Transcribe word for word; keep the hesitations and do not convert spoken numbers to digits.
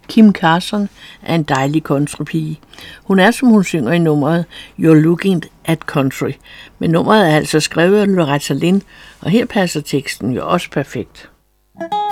Kim Carson er en dejlig countrypige. Hun er, som hun synger i nummeret You're Looking at Country. Men nummeret er altså skrevet af Loretta Lynn, og her passer teksten jo også perfekt.